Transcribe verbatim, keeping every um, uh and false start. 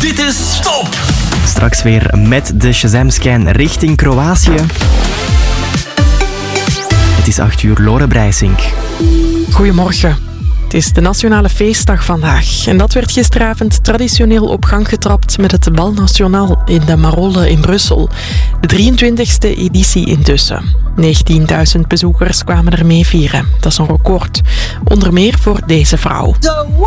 Dit is Top! Straks weer met de Shazam-scan richting Kroatië. Het is acht uur, Lore Breisink. Goedemorgen. Het is de Nationale Feestdag vandaag. En dat werd gisteravond traditioneel op gang getrapt met het Bal Nationaal in de Marolde in Brussel. De drieëntwintigste editie intussen. negentienduizend bezoekers kwamen ermee vieren. Dat is een record. Onder meer voor deze vrouw. So